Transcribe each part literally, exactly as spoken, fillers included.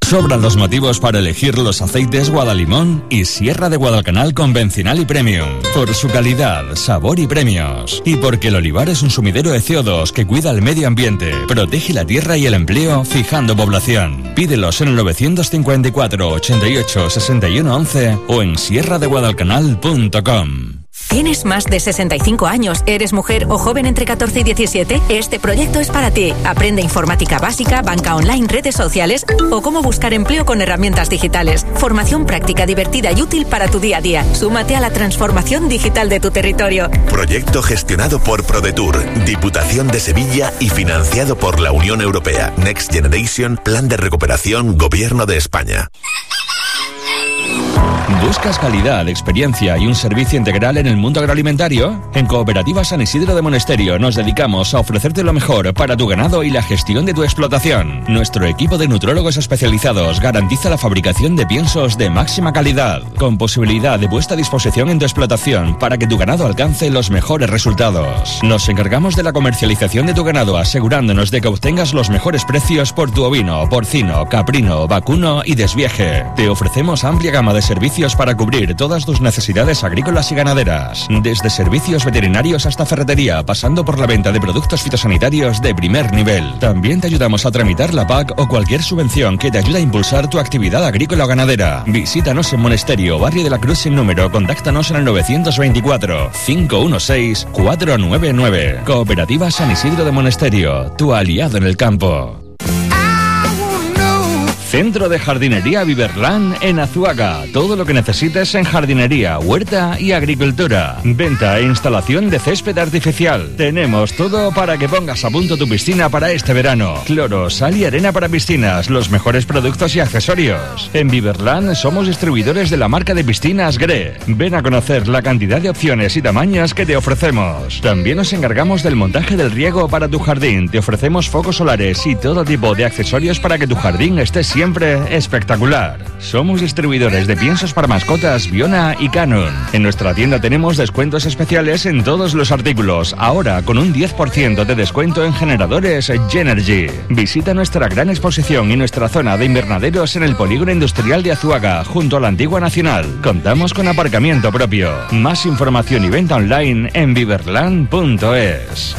Sobran los motivos para elegir los aceites Guadalimón y Sierra de Guadalcanal convencional y premium. Por su calidad, sabor y premios. Y porque el olivar es un sumidero de C O dos que cuida el medio ambiente, protege la tierra y el empleo, fijando población. Pídelos en el novecientos cincuenta y cuatro, ochenta y ocho, sesenta y uno once o en sierra de guadalcanal punto com. ¿Tienes más de sesenta y cinco años? ¿Eres mujer o joven entre catorce y diecisiete? Este proyecto es para ti. Aprende informática básica, banca online, redes sociales o cómo buscar empleo con herramientas digitales. Formación práctica, divertida y útil para tu día a día. Súmate a la transformación digital de tu territorio. Proyecto gestionado por ProDetour, Diputación de Sevilla y financiado por la Unión Europea. Next Generation, Plan de Recuperación, Gobierno de España. ¿Buscas calidad, experiencia y un servicio integral en el mundo agroalimentario? En Cooperativa San Isidro de Monesterio nos dedicamos a ofrecerte lo mejor para tu ganado y la gestión de tu explotación. Nuestro equipo de nutrólogos especializados garantiza la fabricación de piensos de máxima calidad, con posibilidad de puesta a disposición en tu explotación para que tu ganado alcance los mejores resultados. Nos encargamos de la comercialización de tu ganado, asegurándonos de que obtengas los mejores precios por tu ovino, porcino, caprino, vacuno y desvieje. Te ofrecemos amplia gama de servicios para cubrir todas tus necesidades agrícolas y ganaderas, desde servicios veterinarios hasta ferretería, pasando por la venta de productos fitosanitarios de primer nivel. También te ayudamos a tramitar la P A C o cualquier subvención que te ayude a impulsar tu actividad agrícola o ganadera. Visítanos en Monesterio, Barrio de la Cruz sin número. Contáctanos en el novecientos veinticuatro, cinco dieciséis, cuatro nueve nueve. Cooperativa San Isidro de Monesterio, tu aliado en el campo. Centro de Jardinería Viverland en Azuaga. Todo lo que necesites en jardinería, huerta y agricultura. Venta e instalación de césped artificial. Tenemos todo para que pongas a punto tu piscina para este verano. Cloro, sal y arena para piscinas. Los mejores productos y accesorios. En Viverland somos distribuidores de la marca de piscinas Gre. Ven a conocer la cantidad de opciones y tamaños que te ofrecemos. También nos encargamos del montaje del riego para tu jardín. Te ofrecemos focos solares y todo tipo de accesorios para que tu jardín esté siempre espectacular. Somos distribuidores de piensos para mascotas Biona y Canon. En nuestra tienda tenemos descuentos especiales en todos los artículos, ahora con un diez por ciento de descuento en generadores Genergy. Visita nuestra gran exposición y nuestra zona de invernaderos en el Polígono Industrial de Azuaga, junto a la Antigua Nacional. Contamos con aparcamiento propio. Más información y venta online en viverland punto es.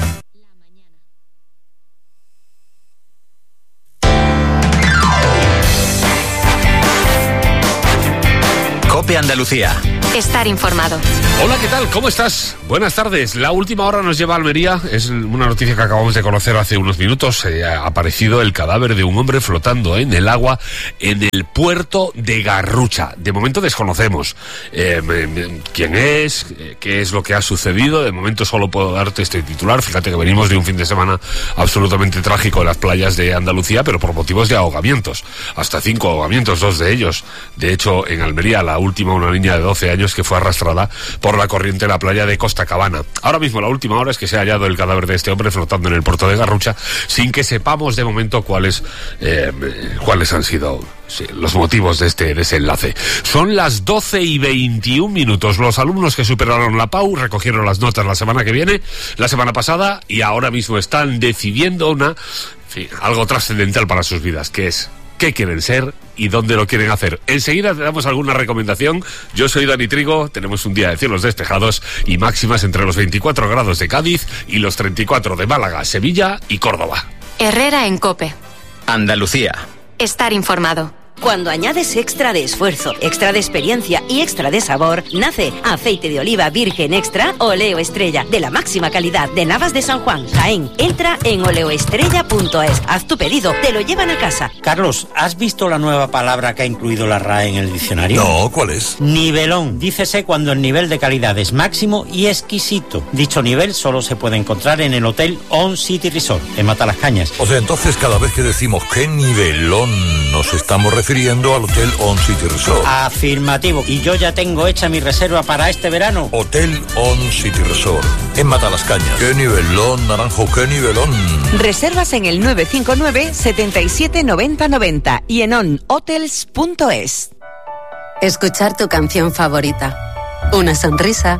COPE Andalucía. Estar informado. Hola, ¿qué tal? ¿Cómo estás? Buenas tardes. La última hora nos lleva a Almería. Es una noticia que acabamos de conocer hace unos minutos. Eh, ha aparecido el cadáver de un hombre flotando en el agua en el puerto de Garrucha. De momento desconocemos eh, quién es, eh, qué es lo que ha sucedido. De momento solo puedo darte este titular. Fíjate que venimos de un fin de semana absolutamente trágico en las playas de Andalucía, pero por motivos de ahogamientos. Hasta cinco ahogamientos, dos de ellos. De hecho, en Almería, la última, una niña de doce años que fue arrastrada por la corriente en la playa de Costa Cabana. Ahora mismo la última hora es que se ha hallado el cadáver de este hombre flotando en el puerto de Garrucha, sin que sepamos de momento cuáles eh, cuáles han sido sí, los motivos de este desenlace. Son las doce y veintiún minutos. Los alumnos que superaron la P A U recogieron las notas la semana que viene, la semana pasada, y ahora mismo están decidiendo una, en fin, algo trascendental para sus vidas, que es qué quieren ser y dónde lo quieren hacer. Enseguida te damos alguna recomendación. Yo soy Dani Trigo, tenemos un día de cielos despejados y máximas entre los veinticuatro grados de Cádiz y los treinta y cuatro de Málaga, Sevilla y Córdoba. Herrera en COPE. Andalucía. Estar informado. Cuando añades extra de esfuerzo, extra de experiencia y extra de sabor, nace aceite de oliva virgen extra Oleo Estrella, de la máxima calidad de Navas de San Juan, Jaén. Entra en oleoestrella punto es, haz tu pedido, te lo llevan a casa. Carlos, ¿has visto la nueva palabra que ha incluido la R A E en el diccionario? No, ¿cuál es? Nivelón. Dícese cuando el nivel de calidad es máximo y exquisito. Dicho nivel solo se puede encontrar en el Hotel On City Resort, en Matalascañas. O sea, entonces cada vez que decimos qué nivelón nos estamos refiriendo al Hotel On City Resort. Afirmativo. Y yo ya tengo hecha mi reserva para este verano. Hotel On City Resort, en Matalascañas. ¡Qué nivelón, Naranjo, qué nivelón! Reservas en el nueve cinco nueve, setenta y siete, noventa noventa y en on hotels punto es. Escuchar tu canción favorita. Una sonrisa.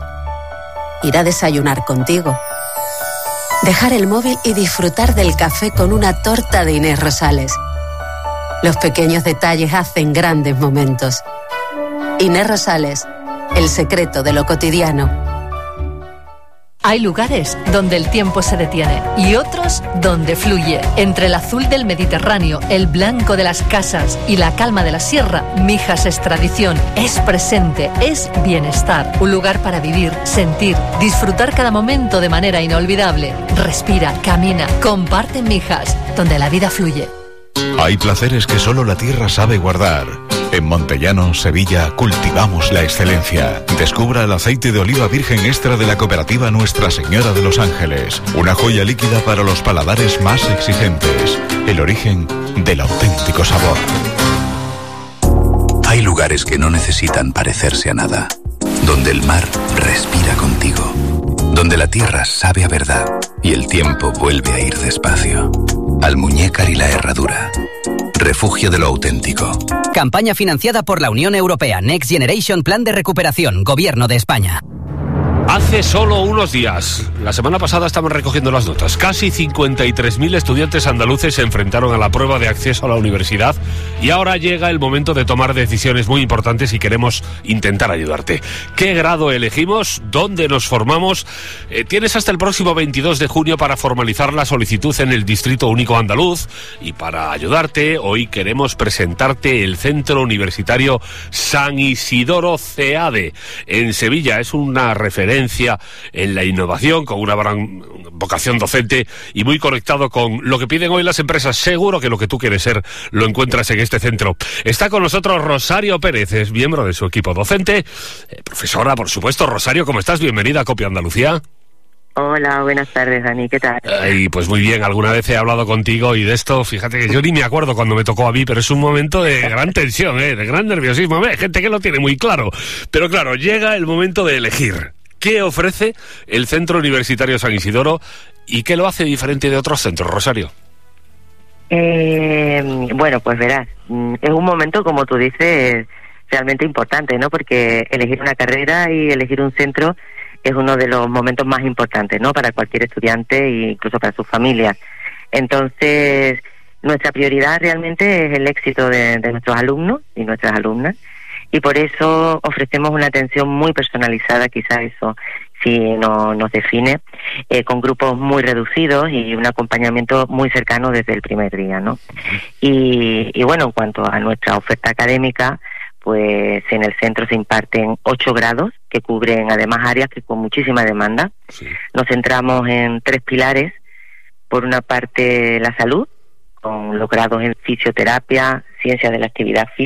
Ir a desayunar contigo. Dejar el móvil y disfrutar del café con una torta de Inés Rosales. Los pequeños detalles hacen grandes momentos. Inés Rosales, el secreto de lo cotidiano. Hay lugares donde el tiempo se detiene y otros donde fluye. Entre el azul del Mediterráneo, el blanco de las casas y la calma de la sierra, Mijas es tradición, es presente, es bienestar. Un lugar para vivir, sentir, disfrutar cada momento de manera inolvidable. Respira, camina, comparte en Mijas, donde la vida fluye. Hay placeres que solo la tierra sabe guardar. En Montellano, Sevilla, cultivamos la excelencia. Descubra el aceite de oliva virgen extra de la cooperativa Nuestra Señora de los Ángeles. Una joya líquida para los paladares más exigentes. El origen del auténtico sabor. Hay lugares que no necesitan parecerse a nada. Donde el mar respira contigo. Donde la tierra sabe a verdad y el tiempo vuelve a ir despacio. Almuñécar y la Herradura. Refugio de lo auténtico. Campaña financiada por la Unión Europea. Next Generation Plan de Recuperación. Gobierno de España. Hace solo unos días, la semana pasada estaban recogiendo las notas, casi cincuenta y tres mil estudiantes andaluces se enfrentaron a la prueba de acceso a la universidad y ahora llega el momento de tomar decisiones muy importantes y queremos intentar ayudarte. ¿Qué grado elegimos? ¿Dónde nos formamos? Eh, tienes hasta el próximo veintidós de junio para formalizar la solicitud en el Distrito Único Andaluz y para ayudarte, hoy queremos presentarte el Centro Universitario San Isidoro CEADE en Sevilla. Es una referencia en la innovación, con una gran vocación docente y muy conectado con lo que piden hoy las empresas. Seguro que lo que tú quieres ser lo encuentras en este centro. Está con nosotros Rosario Pérez, es miembro de su equipo docente, eh, profesora, por supuesto. Rosario, ¿cómo estás? Bienvenida a Copia Andalucía. Hola, buenas tardes, Dani, ¿qué tal? Ay, pues muy bien, alguna vez he hablado contigo y de esto, fíjate que yo ni me acuerdo cuando me tocó a mí, pero es un momento de gran tensión, ¿eh? De gran nerviosismo. Hay gente que lo tiene muy claro, pero claro, llega el momento de elegir. ¿Qué ofrece el Centro Universitario San Isidoro y qué lo hace diferente de otros centros, Rosario? Eh, bueno, pues verás, es un momento, como tú dices, realmente importante, ¿no? Porque elegir una carrera y elegir un centro es uno de los momentos más importantes, ¿no? Para cualquier estudiante e incluso para sus familias. Entonces, nuestra prioridad realmente es el éxito de, de nuestros alumnos y nuestras alumnas. Y por eso ofrecemos una atención muy personalizada, quizás eso sí no, nos define, eh, con grupos muy reducidos y un acompañamiento muy cercano desde el primer día, ¿no? Y, y bueno, en cuanto a nuestra oferta académica, pues en el centro se imparten ocho grados que cubren además áreas que con muchísima demanda. Sí. Nos centramos en tres pilares. Por una parte, la salud, con los grados en fisioterapia, ciencia de la actividad física,